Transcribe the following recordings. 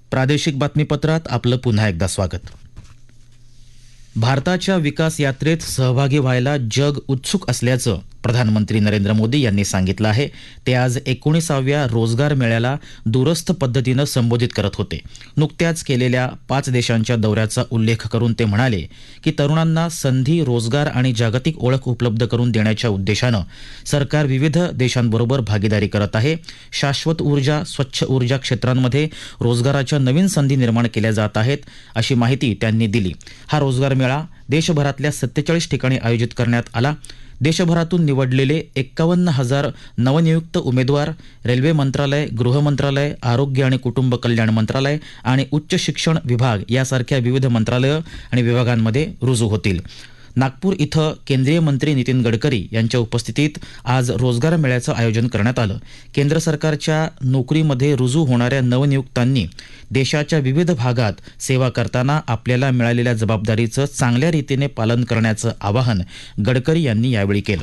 प्रादेशिक बातमीपत्रात आपलं पुन्हा एकदा स्वागत. भारताच्या विकास यात्रेत सहभागी व्हायला जग उत्सुक असल्याचं प्रधानमंत्री नरेंद्र मोदी यांनी सांगितलं आहे. ते आज 19व्या रोजगार मेळ्याला दूरस्थ पद्धतीनं संबोधित करत होते. नुकत्याच केलेल्या 5 देशांच्या दौऱ्याचा उल्लेख करून ते म्हणाले की तरुणांना संधी, रोजगार आणि जागतिक ओळख उपलब्ध करून देण्याच्या उद्देशानं सरकार विविध देशांबरोबर भागीदारी करत आहे. शाश्वत ऊर्जा, स्वच्छ ऊर्जा क्षेत्रांमध्ये रोजगाराच्या नवीन संधी निर्माण केल्या जात आहेत, अशी माहिती त्यांनी दिली. हा रोजगार मेळा देशभरातल्या 47 ठिकाणी आयोजित करण्यात आला. देशभरातून निवडलेले 51,000 नवनियुक्त उमेदवार रेल्वे मंत्रालय, गृह मंत्रालय, आरोग्य आणि कुटुंब कल्याण मंत्रालय आणि उच्च शिक्षण विभाग यासारख्या विविध मंत्रालय आणि विभागांमध्ये रुजू होतील. नागपूर इथं केंद्रीय मंत्री नितीन गडकरी यांच्या उपस्थितीत आज रोजगार मेळ्याचं आयोजन करण्यात आलं. केंद्र सरकारच्या नोकरीमध्ये रुजू होणाऱ्या नवनियुक्तांनी देशाच्या विविध भागात सेवा करताना आपल्याला मिळालेल्या जबाबदारीचं चांगल्या रीतीने पालन करण्याचं आवाहन गडकरी यांनी यावेळी केलं.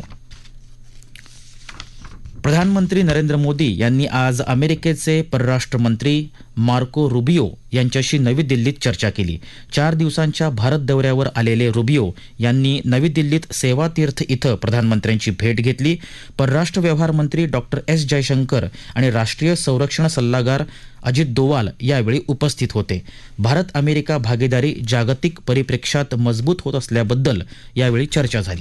प्रधानमंत्री नरेंद्र मोदी यांनी आज अमेरिकेचे परराष्ट्र मंत्री मार्को रुबियो यांच्याशी नवी दिल्लीत चर्चा केली. 4 दिवसांच्या भारत दौऱ्यावर आलेले रुबियो यांनी नवी दिल्लीत सेवा तीर्थ इथं प्रधानमंत्र्यांची भेट घेतली. परराष्ट्र व्यवहार मंत्री डॉक्टर एस जयशंकर आणि राष्ट्रीय संरक्षण सल्लागार अजित डोवाल यावेळी उपस्थित होते. भारत अमेरिका भागीदारी जागतिक परिप्रेक्ष्यात मजबूत होत असल्याबद्दल यावेळी चर्चा झाली.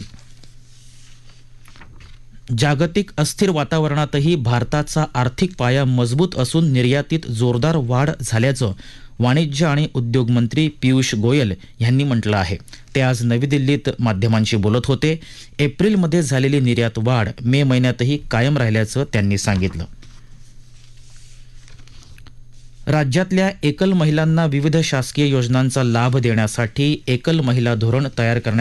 जागतिक अस्थिर वातावरणातही भारताचा आर्थिक पाया मजबूत असून निर्यातीत जोरदार वाढ झाल्याचं वाणिज्य आणि उद्योग मंत्री पियुष गोयल यांनी म्हटलं आहे. ते आज नवी दिल्लीत माध्यमांशी बोलत होते. एप्रिलमध्ये झालेली निर्यात वाढ मे महिन्यातही कायम राहिल्याचं त्यांनी सांगितलं. राज्यातल्या एकल महिलांना विविध शासकीय योजनांचा लाभ देण्यासाठी एकल महिला धोरण तयार करण्यात